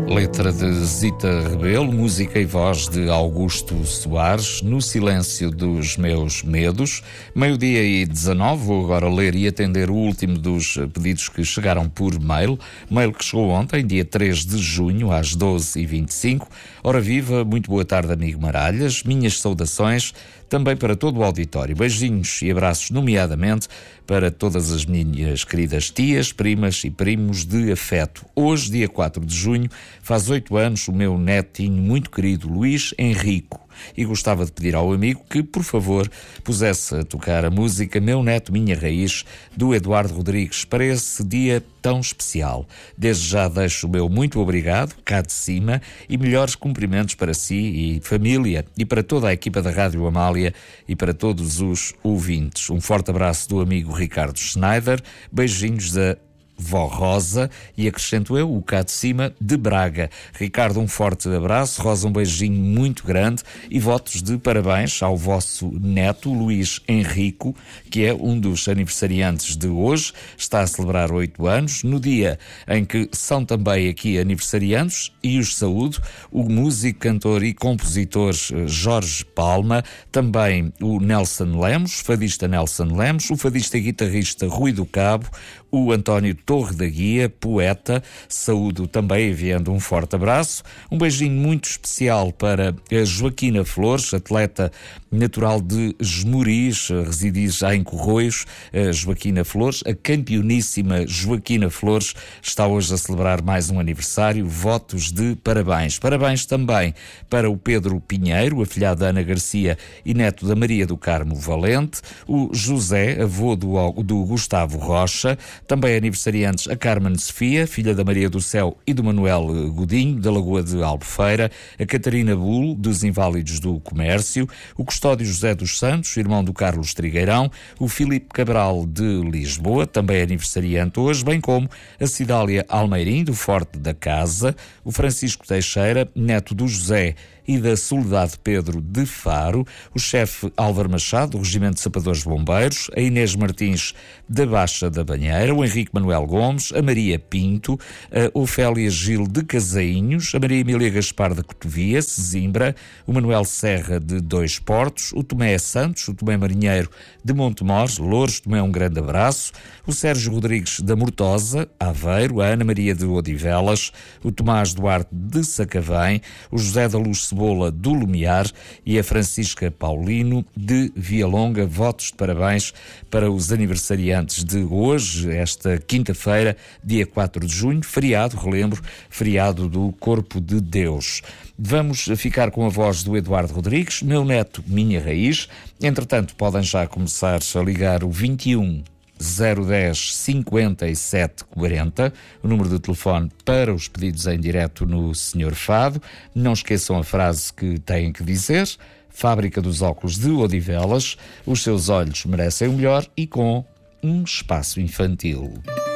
Letra de Zita Rebelo, música e voz de Augusto Soares, No Silêncio dos Meus Medos. 12:19, vou agora ler e atender o último dos pedidos que chegaram por mail. Mail que chegou ontem, dia 3 de junho, às 12h25. Ora viva, muito boa tarde, amigo Maralhas. Minhas saudações também para todo o auditório. Beijinhos e abraços, nomeadamente para todas as minhas queridas tias, primas e primos de afeto. Hoje, dia 4 de junho, faz 8 anos o meu netinho muito querido Luís Henrico, e gostava de pedir ao amigo que, por favor, pusesse a tocar a música Meu Neto, Minha Raiz, do Eduardo Rodrigues, para esse dia tão especial. Desde já deixo o meu muito obrigado, cá de cima, e melhores cumprimentos para si e família, e para toda a equipa da Rádio Amália e para todos os ouvintes. Um forte abraço do amigo Ricardo Schneider, beijinhos da Vó Rosa, e acrescento eu, o cá de cima, de Braga. Ricardo, um forte abraço, Rosa, um beijinho muito grande e votos de parabéns ao vosso neto, Luís Henrico, que é um dos aniversariantes de hoje, está a celebrar 8 anos, no dia em que são também aqui aniversariantes, e os saúdo, o músico, cantor e compositor Jorge Palma, também o Nelson Lemos, fadista Nelson Lemos, o fadista e guitarrista Rui do Cabo, o António Torre da Guia, poeta, saúdo também enviando um forte abraço. Um beijinho muito especial para a Joaquina Flores, atleta natural de Esmoriz, reside já em Corroios. A Joaquina Flores, a campeoníssima Joaquina Flores, está hoje a celebrar mais um aniversário. Votos de parabéns. Parabéns também para o Pedro Pinheiro, afilhado da Ana Garcia e neto da Maria do Carmo Valente, o José, avô do Gustavo Rocha, também aniversariantes a Carmen Sofia, filha da Maria do Céu e do Manuel Godinho, da Lagoa de Albufeira, a Catarina Bull, dos Inválidos do Comércio, o Custódio José dos Santos, irmão do Carlos Trigueirão, o Filipe Cabral de Lisboa, também aniversariante hoje, bem como a Cidália Almeirim, do Forte da Casa, o Francisco Teixeira, neto do José e da Soledade Pedro de Faro, o chefe Álvaro Machado, do Regimento de Sapadores Bombeiros, a Inês Martins da Baixa da Banheira, o Henrique Manuel Gomes, a Maria Pinto, a Ofélia Gil de Casainhos, a Maria Emília Gaspar da Cotovia, Sesimbra, o Manuel Serra de Dois Portos, o Tomé Santos, o Tomé Marinheiro de Montemor, Louros, Tomé, um grande abraço, o Sérgio Rodrigues da Mortosa, Aveiro, a Ana Maria de Odivelas, o Tomás Duarte de Sacavém, o José da Luz Cebola do Lumiar e a Francisca Paulino de Vialonga. Votos de parabéns para os aniversariantes de hoje, esta quinta-feira, dia 4 de junho, feriado, relembro, feriado do Corpo de Deus. Vamos ficar com a voz do Eduardo Rodrigues, Meu Neto, Minha Raiz. Entretanto, podem já começar a ligar o 21 010 57 40, o número de telefone para os pedidos em direto no Senhor Fado. Não esqueçam a frase que têm que dizer: Fábrica dos Óculos de Odivelas, os seus olhos merecem o melhor, e com um espaço infantil.